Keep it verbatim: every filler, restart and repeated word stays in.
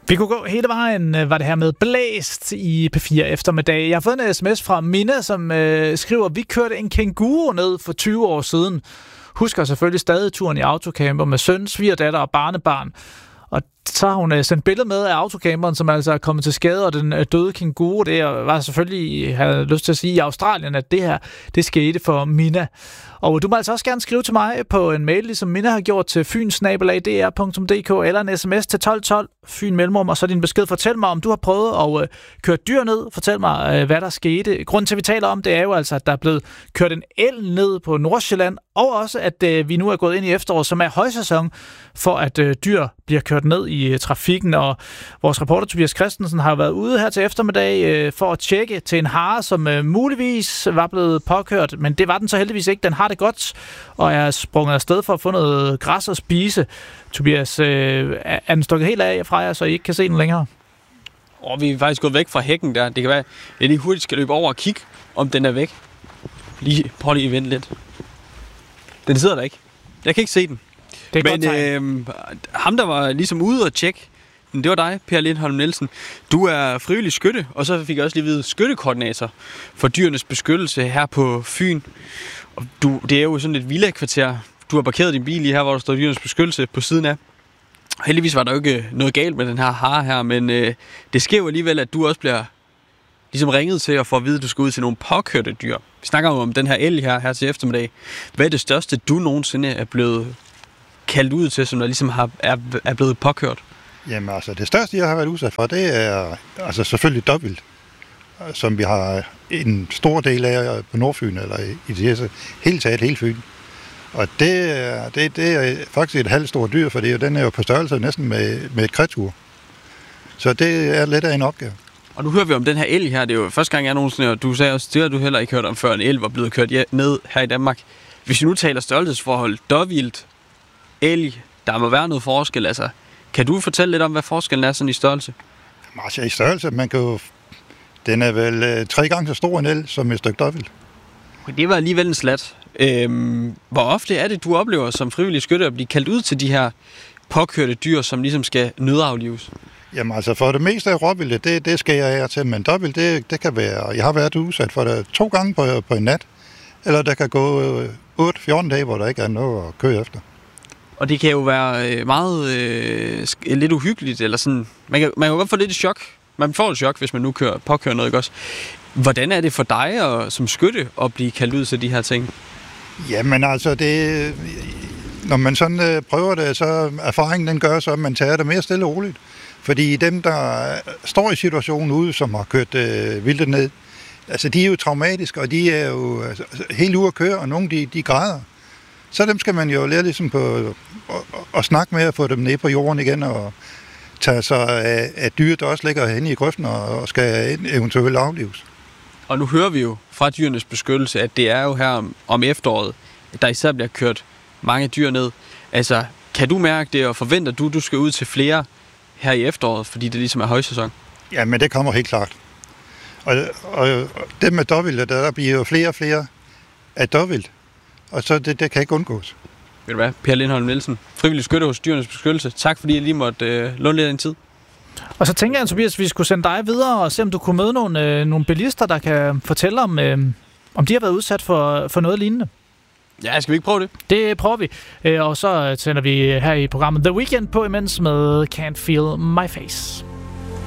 Vi kunne gå hele vejen, var det her med blæst i P fire eftermiddag. Jeg har fået en sms fra Minna, som øh, skriver, vi kørte en kænguru ned for tyve år siden. Husker selvfølgelig stadig turen i autocamper med søn, svigerdatter og barnebarn. Og så har hun øh, sendt billede med af autocamperen, som altså er kommet til skade, og den øh, døde kænguru. Det var selvfølgelig, jeg havde lyst til at sige, i Australien, at det her, det skete for Minna. Og du må altså også gerne skrive til mig på en mail, ligesom Minna har gjort til fyn snabel-a d r punktum d k, eller en sms til tolv tolv, Fyn Mellemrum, og så din besked. Fortæl mig, om du har prøvet at øh, køre dyr ned. Fortæl mig, øh, hvad der skete. Grunden til, at vi taler om, det er jo altså, at der er blevet kørt en elg ned på Nordsjælland, og også, at øh, vi nu er gået ind i efteråret, som er højsæson, for at øh, dyr bliver kørt ned i øh, trafikken. Og vores reporter Tobias Christensen har været ude her til eftermiddag øh, for at tjekke til en hare, som øh, muligvis var blevet påkørt, men det var den så heldigvis ikke. Den har det godt og er sprunget afsted for at få noget græs at spise. Tobias, øh, er den stukket helt af fra jer, så I ikke kan se den længere? Og vi er faktisk gået væk fra hækken der. Det kan være, at jeg lige hurtigt skal løbe over og kigge, om den er væk. Lige, prøv lige at vente lidt. Den sidder der ikke. Jeg kan ikke se den. Det er Men øh, ham, der var ligesom ude og tjekke, det var dig, Per Lindholm Nielsen. Du er frivillig skytte, og så fik jeg også lige vide skyttekoordinator for dyrenes beskyttelse her på Fyn. Og du, det er jo sådan et villa-kvarter. Du har parkeret din bil lige her, hvor der står dyrenes beskyttelse på siden af. Heldigvis var der jo ikke noget galt med den her hare her, men øh, det sker jo alligevel, at du også bliver ligesom ringet til at få at vide, at du skal ud til nogle påkørte dyr. Vi snakker jo om den her elg her, her til eftermiddag. Hvad er det største, du nogensinde er blevet kaldt ud til, som der ligesom har, er, er blevet påkørt? Jamen altså, det største, jeg har været udsat for, det er altså selvfølgelig dobbelt, som vi har en stor del af på Nordfyn, eller i det hele taget hele Fyn. Og det er, det, det er faktisk et halvt stort dyr, for det, den er jo på størrelse næsten med, med et kretur. Så det er lidt af en opgave. Og nu hører vi om den her elg her. Det er jo første gang, jeg nogensinde, og du sagde også, det har du heller ikke hørt om, før en elg var blevet kørt ned her i Danmark. Hvis vi nu taler størrelsesforhold, dåvildt, elg, der må være noget forskel. Altså, kan du fortælle lidt om, hvad forskellen er sådan i størrelse? Altså i størrelse, man kan jo, den er vel øh, tre gange så stor en elg som et stykke dåvildt. Det var alligevel en slat. Øhm, hvor ofte er det, du oplever som frivillig skytte at blive kaldt ud til de her påkørte dyr, som ligesom skal nødaflives? Jamen altså, for det meste af råvilde, det, det skal jeg af til, men dobbelt, det, det kan være, jeg har været udsat for det to gange på, på en nat, eller der kan gå øh, otte til fjorten dage, hvor der ikke er noget at køre efter. Og det kan jo være meget øh, lidt uhyggeligt, eller sådan, man kan, man kan godt få lidt i chok. Man får et chok, hvis man nu kører, påkører noget, ikke også? Hvordan er det for dig og, som skytte at blive kaldt ud til de her ting? Jamen altså, det, når man sådan øh, prøver det, så erfaringen den gør så, at man tager det mere stille og roligt. Fordi dem, der står i situationen ude, som har kørt øh, vildt ned, altså de er jo traumatiske, og de er jo altså, helt ude at køre, og nogle de, de græder. Så dem skal man jo lære ligesom på at, at snakke med og få dem ned på jorden igen, og tage sig af, af dyr, der også ligger henne i grøften og skal eventuelt aflives. Og nu hører vi jo fra dyrenes beskyttelse, at det er jo her om, om efteråret, at der især bliver kørt mange dyr ned. Altså, kan du mærke det, og forventer du, du skal ud til flere her i efteråret, fordi det ligesom er højsæson? Ja, men det kommer helt klart. Og, og det med dobbelt, der, der bliver jo flere og flere af dobbelt, og så det, det kan ikke undgås. Ved du hvad, Per Lindholm Nielsen, frivillig skytte hos dyrenes beskyttelse. Tak fordi jeg lige måtte øh, låne lidt af din tid. Og så tænker jeg, Tobias, at vi skulle sende dig videre og se, om du kunne møde nogle, øh, nogle bilister, der kan fortælle om, øh, om de har været udsat for, for noget lignende. Ja, skal vi ikke prøve det? Det prøver vi. Øh, og så sender vi her i programmet The Weekend på imens med Can't Feel My Face.